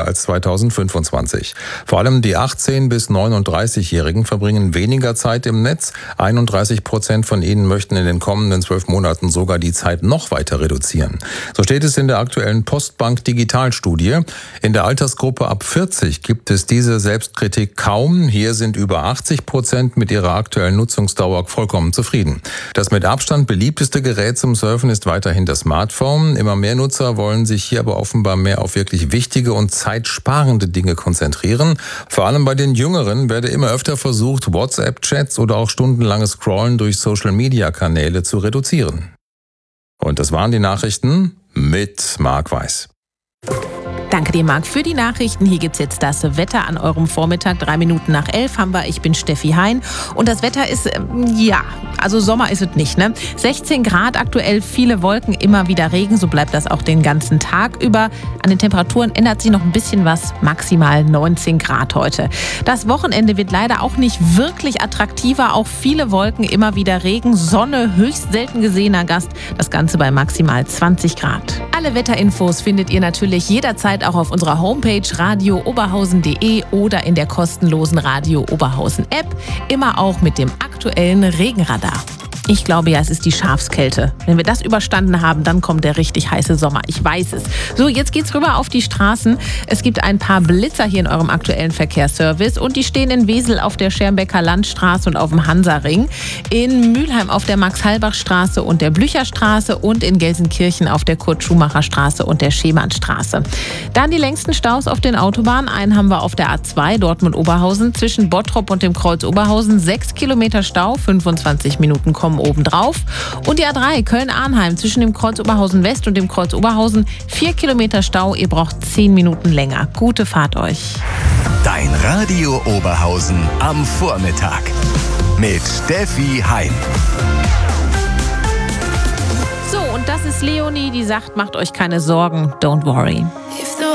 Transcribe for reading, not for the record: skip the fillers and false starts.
als 2025. Vor allem die 18- bis 39-Jährigen verbringen weniger Zeit im Netz. 31% von ihnen möchten in den kommenden 12 Monaten sogar die Zeit noch weiter reduzieren. So steht es in der aktuellen Postbank Digitalstudie. In der Altersgruppe ab 40 gibt es diese Selbstkritik kaum. Hier sind über 80% mit ihrer aktuellen Nutzungsdauer vollkommen zufrieden. Das mit Abstand beliebteste Gerät zum Surfen ist weiterhin das Smartphone. Immer mehr Nutzer wollen sich hier aber offenbar mehr auf wirklich wichtige und zeitsparende Dinge konzentrieren. Vor allem bei den Jüngeren werde immer öfter versucht, WhatsApp-Chats oder auch stundenlanges Scrollen durch Social-Media-Kanäle zu reduzieren. Und das waren die Nachrichten mit Marc Weiß. Danke dir, Marc, für die Nachrichten. Hier gibt's jetzt das Wetter an eurem Vormittag. 3 Minuten nach 11 haben wir. Ich bin Steffi Hein. Und das Wetter ist, also Sommer ist es nicht, ne? 16 Grad aktuell, viele Wolken, immer wieder Regen. So bleibt das auch den ganzen Tag über. An den Temperaturen ändert sich noch ein bisschen was. Maximal 19 Grad heute. Das Wochenende wird leider auch nicht wirklich attraktiver. Auch viele Wolken, immer wieder Regen. Sonne, höchst selten gesehener Gast. Das Ganze bei maximal 20 Grad. Alle Wetterinfos findet ihr natürlich jederzeit auch auf unserer Homepage radiooberhausen.de oder in der kostenlosen Radio Oberhausen App, immer auch mit dem aktuellen Regenradar. Ich glaube ja, es ist die Schafskälte. Wenn wir das überstanden haben, dann kommt der richtig heiße Sommer. Ich weiß es. So, jetzt geht's rüber auf die Straßen. Es gibt ein paar Blitzer hier in eurem aktuellen Verkehrsservice und die stehen in Wesel auf der Schermbecker Landstraße und auf dem Hansaring, in Mülheim auf der Max-Halbach-Straße und der Blücherstraße und in Gelsenkirchen auf der Kurt-Schumacher-Straße und der Schemannstraße. Dann die längsten Staus auf den Autobahnen. Einen haben wir auf der A2 Dortmund-Oberhausen zwischen Bottrop und dem Kreuz Oberhausen. 6 Kilometer Stau, 25 Minuten kommen obendrauf. Und die A3 Köln-Arnheim zwischen dem Kreuz Oberhausen West und dem Kreuz Oberhausen. 4 Kilometer Stau, ihr braucht 10 Minuten länger. Gute Fahrt euch. Dein Radio Oberhausen am Vormittag mit Steffi Hein. So, und das ist Leonie, die sagt, macht euch keine Sorgen, don't worry.